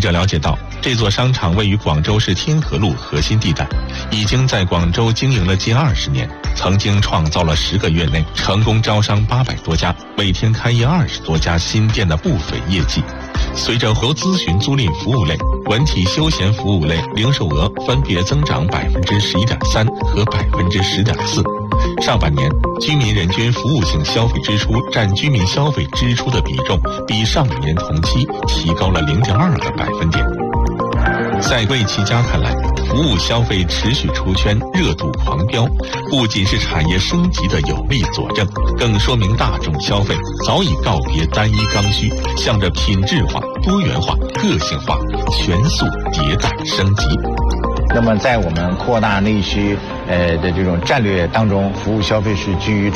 者了解到，这座商场位于广州市天河路核心地带，已经在广州经营了近20年，曾经创造了10个月内成功招商800多家，每天开业20多家新店的不菲业绩。随着由咨询租赁服务类、文体休闲服务类零售额分别增长11.3%和10.4%。上半年，居民人均服务性消费支出占居民消费支出的比重比上一年同期提高了0.2个百分点。在贵企家看来，服务消费持续出圈，热度狂飙，不仅是产业升级的有力佐证，更说明大众消费早已告别单一刚需，向着品质化、多元化、个性化、全速迭代升级。 那么在我们扩大内需的这种战略当中，服务消费是居于